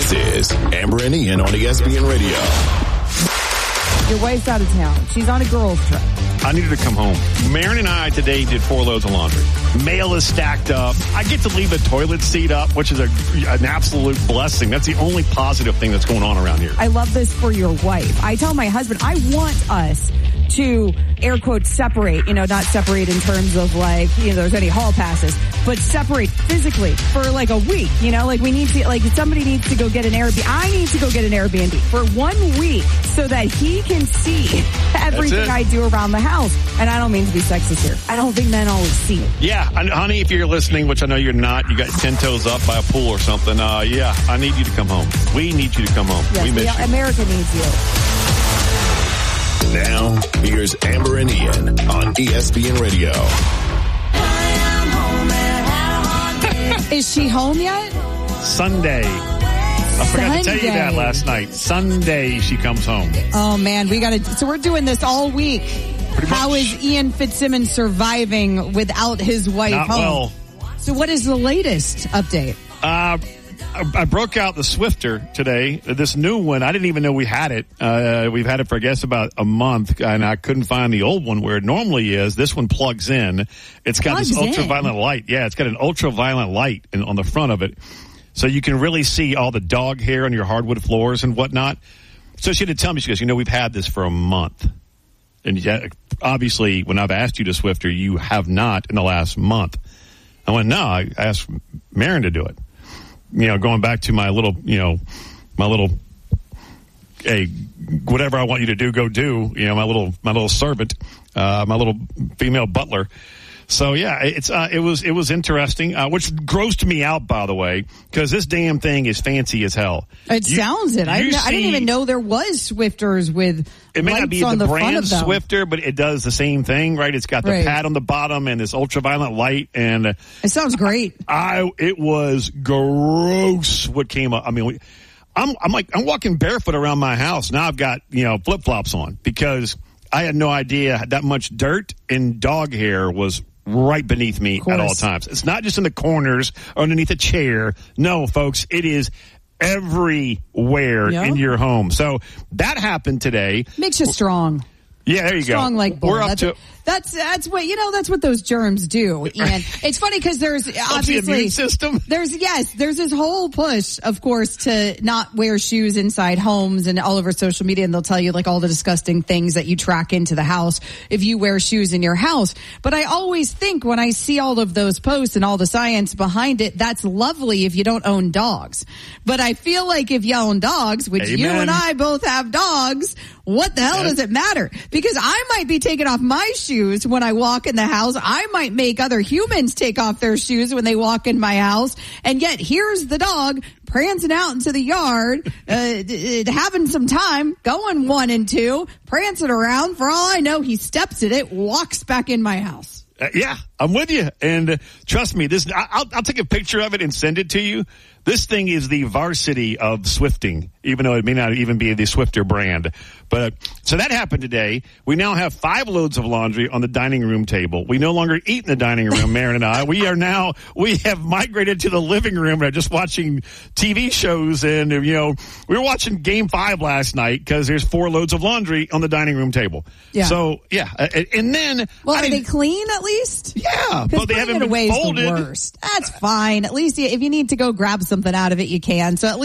This is Amber and Ian on ESPN Radio. Your wife's out of town. She's on a girls' trip. I needed to come home. Marin and I today did 4 loads of laundry. Mail is stacked up. I get to leave the toilet seat up, which is an absolute blessing. That's the only positive thing that's going on around here. I love this for your wife. I tell my husband, I want us to, air quotes, separate, not separate in terms of there's any hall passes, but separate physically for like a week, we need to, somebody needs to go get an Airbnb. I need to go get an Airbnb for 1 week so that he can see everything I do around the house. And I don't mean to be sexist here. I don't think men always see it. Yeah, and honey, if you're listening, which I know you're not, you got 10 toes up by a pool or something, I need you to come home. We need you to come home. Yes, we miss you. America needs you. Now, here's Amber and Ian on ESPN Radio. Is she home yet? Sunday. I forgot to tell you that last night. Sunday she comes home. Oh man, so we're doing this all week. How is Ian Fitzsimmons surviving without his wife Not home? well. So what is the latest update? I broke out the Swifter today. This new one, I didn't even know we had it. We've had it for, I guess, about a month, and I couldn't find the old one where it normally is. This one plugs in. It's got this ultraviolet light. Yeah, it's got an ultraviolet light on the front of it. So you can really see all the dog hair on your hardwood floors and whatnot. So she had to tell me, she goes, we've had this for a month. And yet, obviously, when I've asked you to Swifter, you have not in the last month. I went, no, I asked Marin to do it. Going back to my little, hey, whatever I want you to do, go do. My little servant, my little female butler. So yeah, it was interesting, which grossed me out, by the way, because this damn thing is fancy as hell. It sounds it. I didn't even know there was Swifters with. It may not be on the front brand of them. Swifter, but it does the same thing, right? It's got the pad on the bottom and this ultraviolet light, and it sounds great. It was gross what came up. I mean, I'm walking barefoot around my house now. I've got flip flops on because I had no idea that much dirt and dog hair was right beneath me at all times. It's not just in the corners or underneath a chair. No, folks, it is everywhere in your home. So that happened today. Makes you strong. Yeah, there you go. Strong like bull. That's what those germs do. And it's funny because there's obviously the immune system. There's this whole push, of course, to not wear shoes inside homes and all over social media, and they'll tell you all the disgusting things that you track into the house if you wear shoes in your house. But I always think when I see all of those posts and all the science behind it, that's lovely if you don't own dogs. But I feel like if you own dogs, which you and I both have dogs, what the hell does it matter? Because I might be taking off my shoes when I walk in the house. I might make other humans take off their shoes when they walk in my house. And yet here's the dog prancing out into the yard, having some time, going 1 and 2, prancing around. For all I know, he steps in it, walks back in my house. Yeah, I'm with you. And trust me, I'll take a picture of it and send it to you. This thing is the varsity of Swifting, even though it may not even be the Swifter brand. But so that happened today. We now have 5 loads of laundry on the dining room table. We no longer eat in the dining room, Marin and I. We have migrated to the living room and are just watching TV shows. And, we were watching Game 5 last night because there's 4 loads of laundry on the dining room table. Yeah. So, yeah. And then. Well, are they clean at least? Yeah. But they haven't been folded. The worst. That's fine. At least if you need to go grab something out of it, you can. So at least